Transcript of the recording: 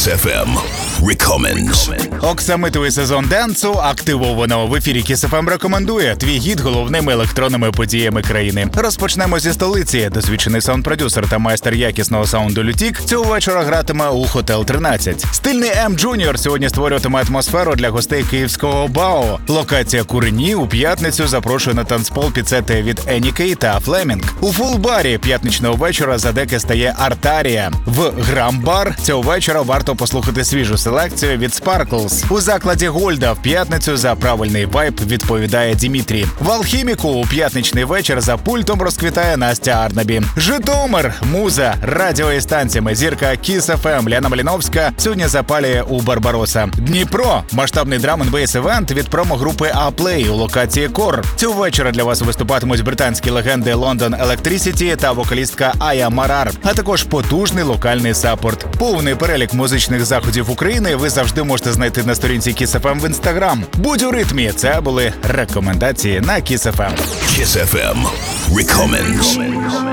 Kiss FM Recommends. Оксамитовий сезон денсу активовано. В ефірі Kiss FM рекомендує твій гід головними електронними подіями країни. Розпочнемо зі столиці. Досвідчений саунд-продюсер та майстер якісного саунду Лютік цього вечора гратиме у Hotel 13. Стильний М Джуніор сьогодні створюватиме атмосферу для гостей київського БАО. Локація Курені у п'ятницю запрошує на танцпол під сети від Еніки та Флемінг. У фулбарі п'ятничного вечора за деки стає Артарія. В Грамбар цього вечора варто послухати свіжу селекцію від Sparkles. У закладі Гольда в п'ятницю за правильний вайб відповідає Дімітрі. В Алхіміку у п'ятничний вечір за пультом розквітає Настя Арнабі. Житомир, муза, радіо і станціями, зірка Kiss FM Ляна Маліновська сьогодні запалює у Барбароса. Дніпро, масштабний драм-н-бейс івент від промо-групи A-Play у локації Кор. Цього вечора для вас виступатимуть британські легенди London Electricity та вокалістка Ая Марар, а також потужний локальний саппорт. Повний перелік музичних заходів України ви завжди можете знайти на сторінці Kiss FM в Instagram. Будь у ритмі. Це були рекомендації на Kiss FM. Kiss FM Recommends.